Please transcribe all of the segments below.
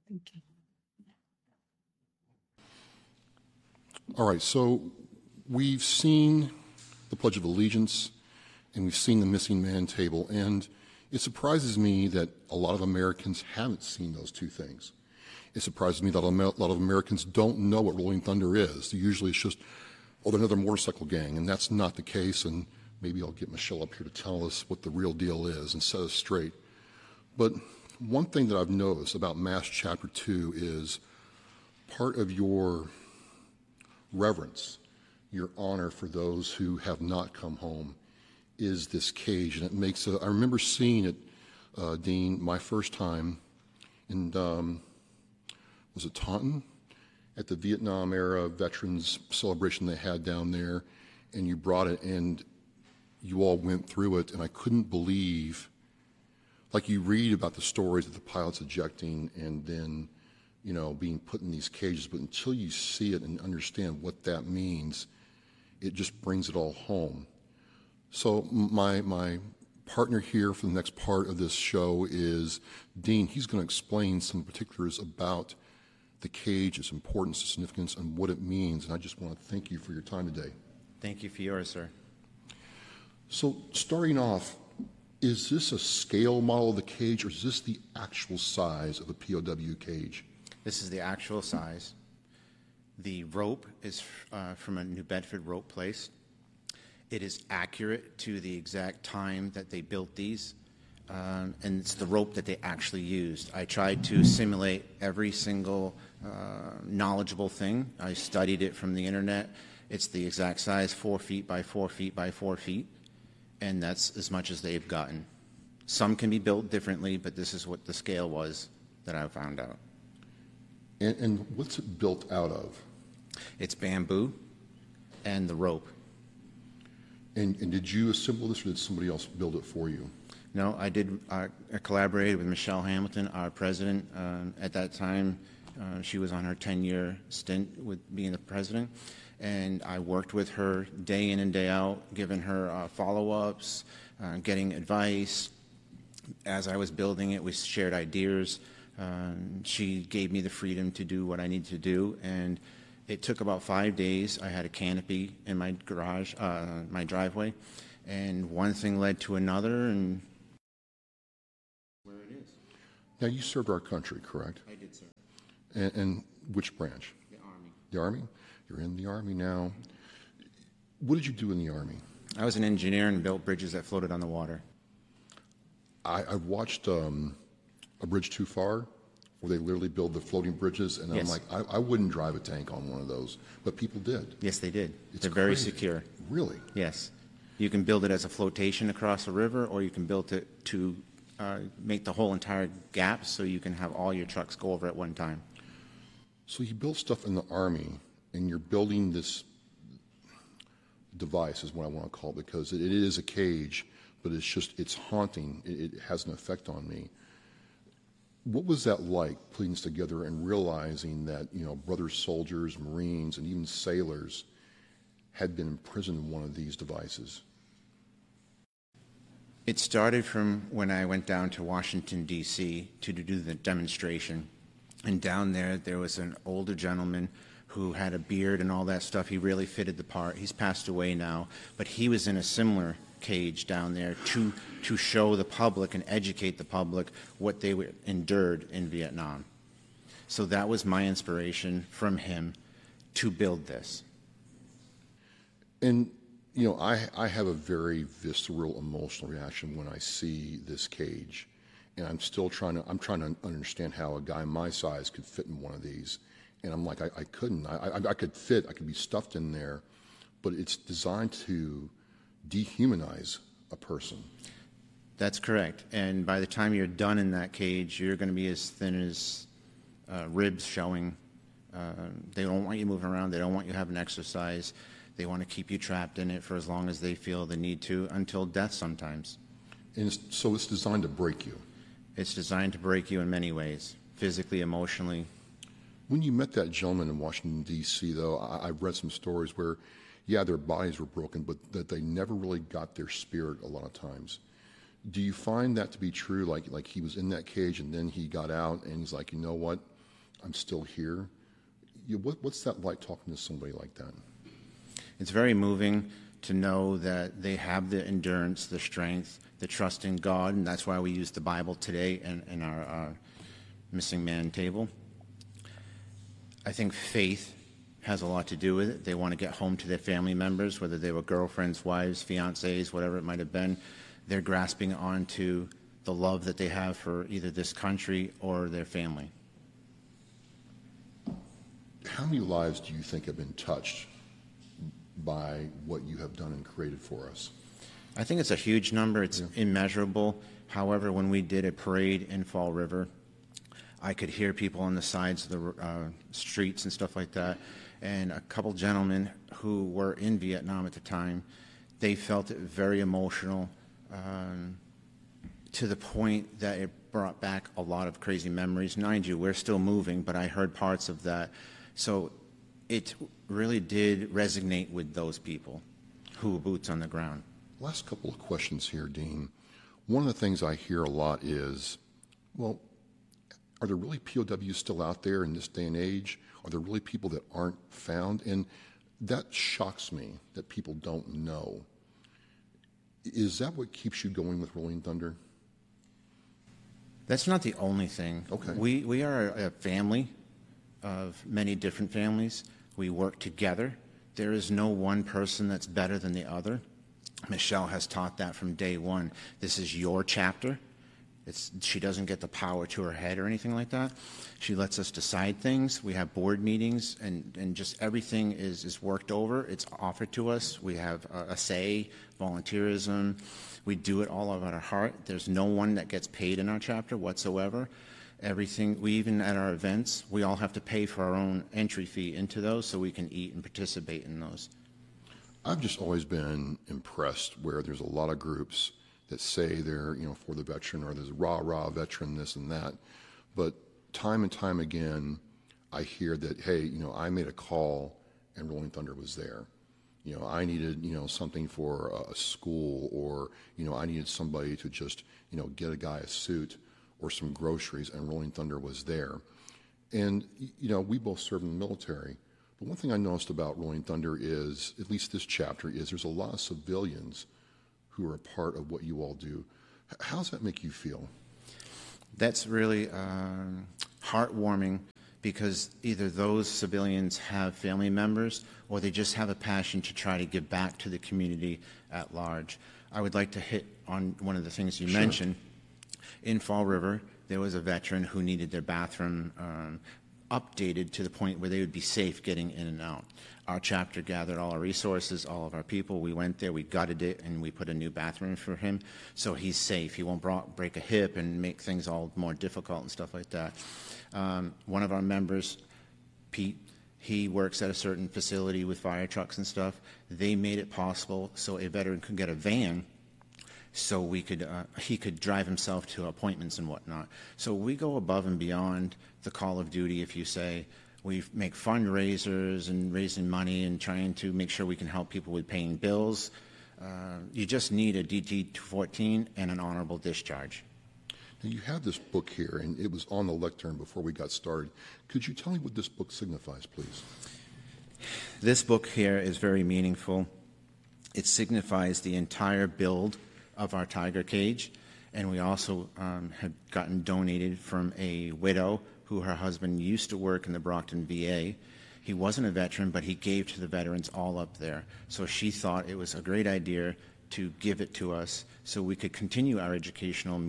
Thank you. All right, so we've seen the Pledge of Allegiance and we've seen the Missing Man table, and it surprises me that a lot of Americans haven't seen those two things. It surprises me that a lot of Americans don't know what Rolling Thunder is. Usually it's just, oh, they're another motorcycle gang, and that's not the case, and maybe I'll get Michelle up here to tell us what the real deal is and set us straight. But one thing that I've noticed about MASH Chapter 2 is part of your reverence, your honor for those who have not come home is this cage. And it makes I remember seeing it, Dean, my first time in, was it Taunton? At the Vietnam era veterans celebration they had down there, and you brought it and you all went through it, and I couldn't believe, like you read about the stories of the pilots ejecting and then, you know, being put in these cages, but until you see it and understand what that means, it just brings it all home. So my partner here for the next part of this show is Dean. He's going to explain some particulars about the cage, its importance, its significance, and what it means. And I just want to thank you for your time today. Thank you for yours, sir. So starting off, is this a scale model of the cage, or is this the actual size of a POW cage? This is the actual size. The rope is from a New Bedford rope place. It is accurate to the exact time that they built these, and it's the rope that they actually used. I tried to simulate every single knowledgeable thing. I studied it from the internet. It's the exact size, 4 feet by 4 feet by 4 feet, and that's as much as they've gotten. Some can be built differently, but this is what the scale was that I found out. And what's it built out of? It's bamboo and the rope. And did you assemble this, or did somebody else build it for you? No, I did. I collaborated with Michelle Hamilton, our president. At that time, she was on her 10-year stint with being the president, and I worked with her day in and day out, giving her follow-ups, getting advice. As I was building it, we shared ideas. She gave me the freedom to do what I needed to do, and it took about 5 days. I had a canopy in my garage, my driveway, and one thing led to another, and where it is. Now, you served our country, correct? I did, sir. And which branch? The Army. The Army? You're in the Army now. What did you do in the Army? I was an engineer and built bridges that floated on the water. I watched A Bridge Too Far, where they literally build the floating bridges, and Yes. I'm like, I wouldn't drive a tank on one of those, but people did. Yes, they did. It's They're very crazy. secure. Really? Yes. You can build it as a flotation across a river, or you can build it to make the whole entire gap so you can have all your trucks go over at one time. So you build stuff in the Army, and you're building this device, is what I want to call it, because it is a cage, but it's haunting. It has an effect on me. What was that like, putting this together and realizing that, you know, brothers soldiers, Marines, and even sailors had been imprisoned in one of these devices? It started from when I went down to Washington, D.C. to do the demonstration. And down there was an older gentleman who had a beard and all that stuff. He really fitted the part. He's passed away now. But he was in a similar cage down there to show the public and educate the public what they endured in Vietnam. So that was my inspiration from him to build this. And, you know, I have a very visceral, emotional reaction when I see this cage. And I'm trying to understand how a guy my size could fit in one of these. And I'm like, I couldn't. I could fit, I could be stuffed in there, but it's designed to dehumanize a person. That's correct. And by the time you're done in that cage, you're going to be as thin as ribs showing. They don't want you moving around. They don't want you having exercise. They want to keep you trapped in it for as long as they feel the need to, until death sometimes. And so it's designed to break you. It's designed to break you in many ways, physically, emotionally. When you met that gentleman in Washington, D.C., though, I've read some stories where, yeah, their bodies were broken, but that they never really got their spirit a lot of times. Do you find that to be true? Like he was in that cage and then he got out and he's like, you know what? I'm still here. What's that like talking to somebody like that? It's very moving to know that they have the endurance, the strength, the trust in God, and that's why we use the Bible today in our missing man table. I think faith has a lot to do with it. They want to get home to their family members, whether they were girlfriends, wives, fiancés, whatever it might have been. They're grasping onto the love that they have for either this country or their family. How many lives do you think have been touched by what you have done and created for us? I think it's a huge number. It's immeasurable. However, when we did a parade in Fall River, I could hear people on the sides of the streets and stuff like that. And a couple gentlemen who were in Vietnam at the time, they felt it very emotional to the point that it brought back a lot of crazy memories. Mind you, we're still moving, but I heard parts of that. So it really did resonate with those people who were boots on the ground. Last couple of questions here, Dean. One of the things I hear a lot is, well, are there really POWs still out there in this day and age? Are there really people that aren't found? And that shocks me that people don't know. Is that what keeps you going with Rolling Thunder? That's not the only thing. Okay. We are a family of many different families. We work together. There is no one person that's better than the other. Michelle has taught that from day one. This is your chapter. She doesn't get the power to her head or anything like that. She lets us decide things. We have board meetings, and just everything is worked over. It's offered to us. We have a say, volunteerism. We do it all out of our heart. There's no one that gets paid in our chapter whatsoever. Everything, we even at our events, we all have to pay for our own entry fee into those so we can eat and participate in those. I've just always been impressed where there's a lot of groups that say they're, for the veteran, or there's rah veteran, this and that. But time and time again, I hear that, hey, I made a call and Rolling Thunder was there. I needed, something for a school, or, I needed somebody to just, get a guy a suit or some groceries, and Rolling Thunder was there. And, we both served in the military. But one thing I noticed about Rolling Thunder is, at least this chapter, is there's a lot of civilians who are a part of what you all do. How does that make you feel? That's really heartwarming, because either those civilians have family members or they just have a passion to try to give back to the community at large. I would like to hit on one of the things you mentioned. In Fall River, there was a veteran who needed their bathroom updated to the point where they would be safe getting in and out. Our chapter gathered all our resources, all of our people. We went there, we gutted it, and we put a new bathroom for him so he's safe. He won't break a hip and make things all more difficult and stuff like that. One of our members, Pete, he works at a certain facility with fire trucks and stuff. They made it possible so a veteran could get a van so he could drive himself to appointments and whatnot. So we go above and beyond the call of duty, if you say. We make fundraisers and raising money and trying to make sure we can help people with paying bills. You just need a DT-214 and an honorable discharge. Now, you have this book here, and it was on the lectern before we got started. Could you tell me what this book signifies, please? This book here is very meaningful. It signifies the entire build of our tiger cage, and we also had gotten donated from a widow who her husband used to work in the Brockton VA. He wasn't a veteran, but he gave to the veterans all up there. So she thought it was a great idea to give it to us so we could continue our educational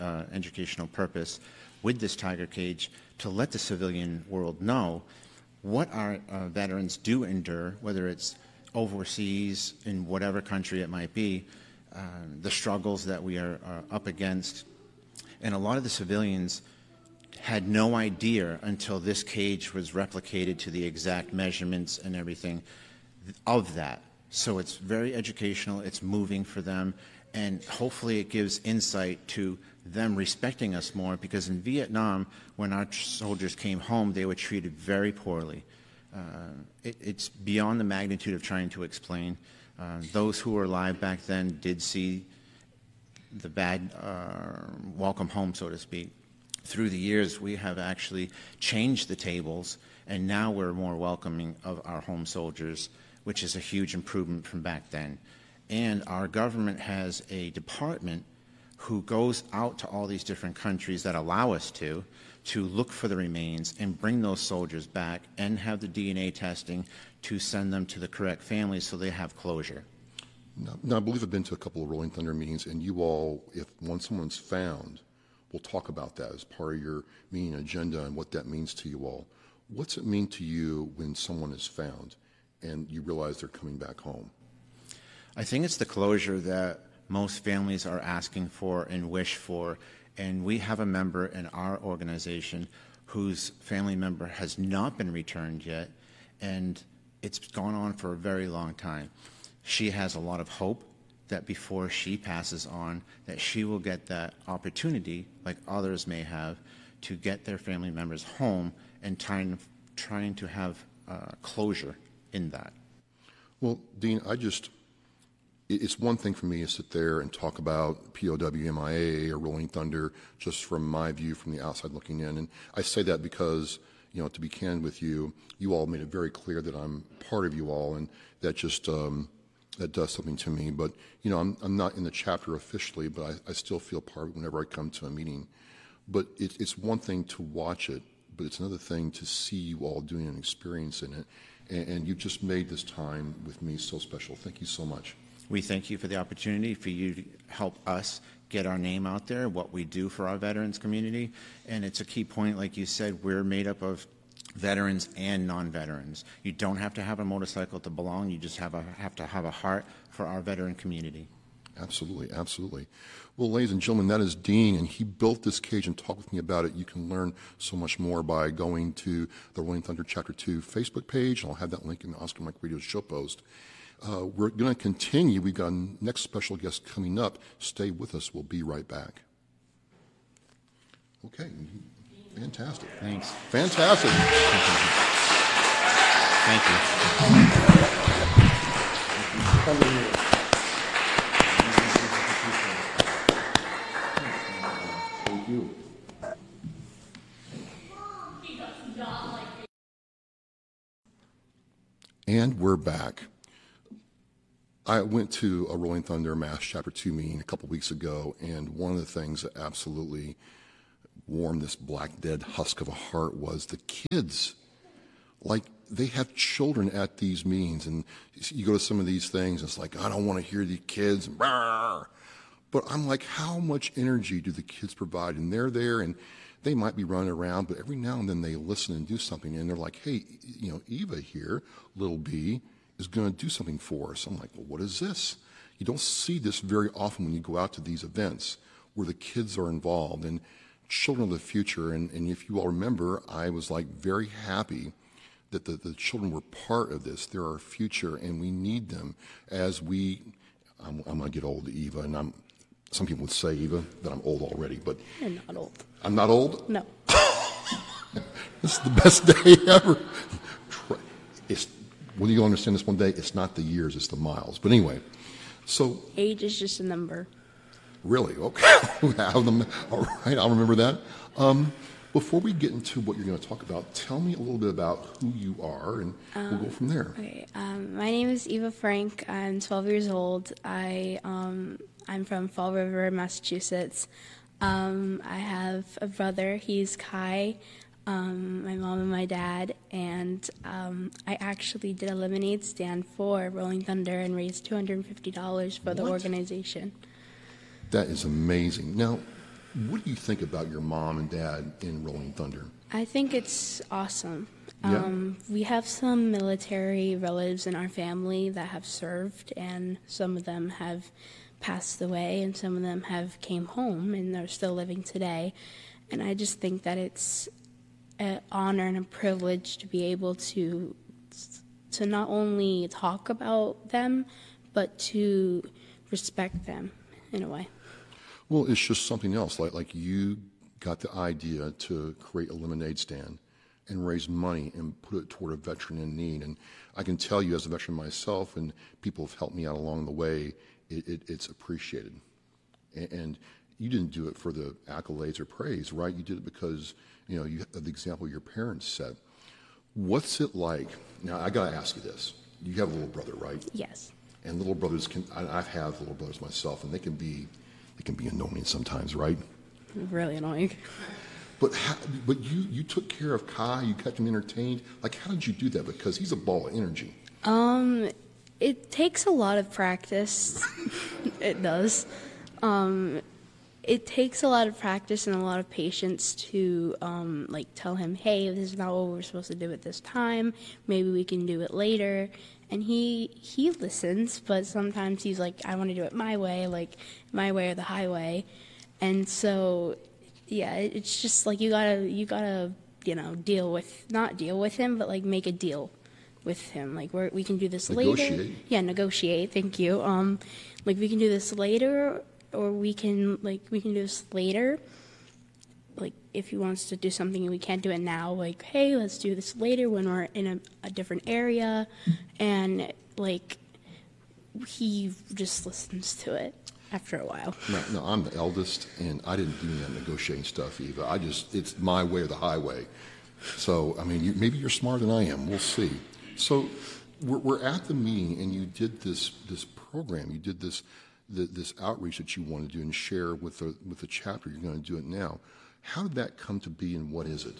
purpose with this tiger cage, to let the civilian world know what our veterans do endure, whether it's overseas, in whatever country it might be, the struggles that we are up against. And a lot of the civilians had no idea until this cage was replicated to the exact measurements and everything of that. So it's very educational, it's moving for them, and hopefully it gives insight to them respecting us more, because in Vietnam, when our soldiers came home, they were treated very poorly. It's beyond the magnitude of trying to explain. Those who were alive back then did see the bad welcome home, so to speak. through the years, we have actually changed the tables, and now we're more welcoming of our home soldiers, which is a huge improvement from back then. And our government has a department who goes out to all these different countries that allow us to look for the remains and bring those soldiers back and have the DNA testing to send them to the correct families so they have closure. Now, I believe I've been to a couple of Rolling Thunder meetings, and you all, if once someone's found, we'll talk about that as part of your meeting agenda and what that means to you all. What's it mean to you when someone is found and you realize they're coming back home? I think it's the closure that most families are asking for and wish for, and we have a member in our organization whose family member has not been returned yet, and it's gone on for a very long time. She has a lot of hope that before she passes on, that she will get that opportunity, like others may have, to get their family members home and trying to have closure in that. Well, Dean, it's one thing for me to sit there and talk about POW, MIA, or Rolling Thunder, just from my view from the outside looking in. And I say that because, to be candid with you, you all made it very clear that I'm part of you all, and that just that does something to me. But, I'm not in the chapter officially, but I still feel part of it whenever I come to a meeting. But it's one thing to watch it, but it's another thing to see you all doing an experience in it. And you've just made this time with me so special. Thank you so much. We thank you for the opportunity for you to help us get our name out there, what we do for our veterans community. And it's a key point, like you said, we're made up of veterans and non-veterans. You don't have to have a motorcycle to belong. You just have to have a heart for our veteran community. Absolutely, absolutely. Well, ladies and gentlemen, that is Dean, and he built this cage and talked with me about it. You can learn so much more by going to the Rolling Thunder Chapter 2 Facebook page, and I'll have that link in the Oscar Mike Radio show post. We're going to continue. We've got a next special guest coming up. Stay with us. We'll be right back. Okay. Fantastic. Thanks. Fantastic. Thank you. Thank you. And we're back. I went to a Rolling Thunder Mass Chapter 2 meeting a couple weeks ago, and one of the things that absolutely warmed this black dead husk of a heart was the kids. Like, they have children at these meetings, and you go to some of these things, it's like, I don't want to hear the kids. But I'm like, how much energy do the kids provide? And they're there, and they might be running around, but every now and then they listen and do something, and they're like, hey, Eva here, little B, is going to do something for us. I'm like, well, what is this? You don't see this very often when you go out to these events where the kids are involved and children of the future. And if you all remember, I was like very happy that the children were part of this. They're our future, and we need them as I'm going to get old, Eva, and some people would say, Eva, that I'm old already, but You're not old. I'm not old? No. This is the best day ever. Well, you'll understand this one day. It's not the years, it's the miles. But anyway, so. Age is just a number. Really? Okay. All right, I'll remember that. Before we get into what you're going to talk about, tell me a little bit about who you are, and we'll go from there. Okay. My name is Eva Frank. I'm 12 years old. I'm from Fall River, Massachusetts. I have a brother. He's Kai. My mom and my dad, and I actually did a lemonade stand for Rolling Thunder and raised $250 for the organization. That is amazing. Now, what do you think about your mom and dad in Rolling Thunder? I think it's awesome. Yeah. We have some military relatives in our family that have served, and some of them have passed away, and some of them have came home, and they're still living today. And I just think that it's an honor and a privilege to be able to not only talk about them, but to respect them in a way. Well, it's just something else. Like you got the idea to create a lemonade stand and raise money and put it toward a veteran in need. And I can tell you, as a veteran myself, and people have helped me out along the way, it's appreciated. And you didn't do it for the accolades or praise, right? You did it because, you know, you the example your parents set. What's it like? Now, I got to ask you this. You have a little brother, right? Yes. And little brothers I've had little brothers myself, and they can be annoying sometimes, right? Really annoying. But you took care of Kai, you kept him entertained. Like, how did you do that? Because he's a ball of energy. It takes a lot of practice. It does. It takes a lot of practice and a lot of patience to like tell him, hey, this is not what we're supposed to do at this time. Maybe we can do it later. And he listens, but sometimes he's like, I want to do it my way, like my way or the highway. And so, yeah, it's just like you gotta not deal with him, but like make a deal with him. Like we can do this negotiate. later. Yeah, negotiate. Thank you. Like we can do this later, or we can do this later. Like if he wants to do something and we can't do it now, like, hey, let's do this later when we're in a different area. And like he just listens to it after a while. No, I'm the eldest, and I didn't do that negotiating stuff either. It's my way or the highway. So, I mean, maybe you're smarter than I am. We'll see. So, we're at the meeting, and you did this program. You did this outreach that you want to do and share with the chapter. You're going to do it now. How did that come to be, and what is it?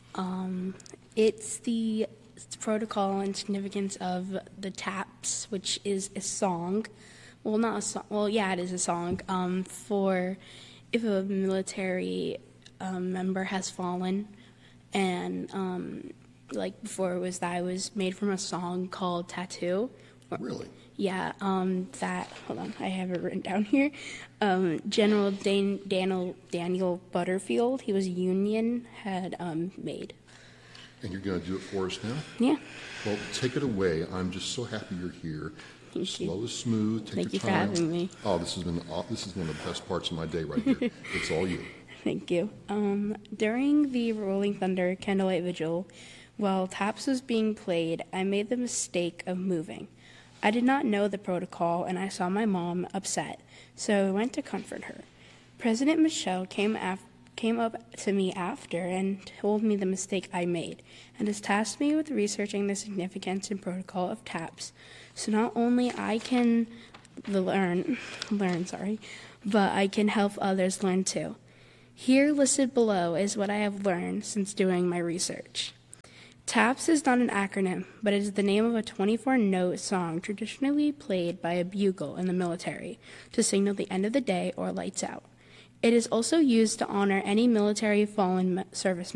It's the protocol and significance of the TAPS, which is a song. Well, not a song. Well, yeah, it is a song for if a military member has fallen, and like before it was made from a song called Tattoo. Really? Yeah. That. Hold on, I have it written down here. General Daniel Butterfield, he was Union, had made. And you're going to do it for us now? Yeah. Well, take it away. I'm just so happy you're here. Thank you. Slow is smooth. Take Thank your you for time. having me. Oh, this is one of the best parts of my day right here. It's all you. Thank you. During the Rolling Thunder Candlelight Vigil, while TAPS was being played, I made the mistake of moving. I did not know the protocol, and I saw my mom upset, so I went to comfort her. President Michelle came up to me after and told me the mistake I made, and has tasked me with researching the significance and protocol of TAPS. So not only I can learn, but I can help others learn too. Here listed below is what I have learned since doing my research. TAPS is not an acronym, but it is the name of a 24-note song traditionally played by a bugle in the military to signal the end of the day or lights out. It is also used to honor any military fallen service